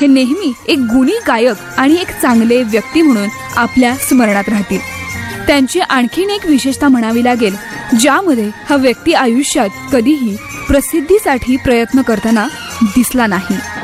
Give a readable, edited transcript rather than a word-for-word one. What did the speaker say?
हे नेहमी एक गुणी गायक आणि एक चांगले व्यक्ती म्हणून आपल्या स्मरणात राहतील. त्यांची आणखीन एक विशेषता म्हणावी लागेल, ज्यामध्ये हा व्यक्ती आयुष्यात कधीही प्रसिद्धीसाठी प्रयत्न करताना दिसला नाही.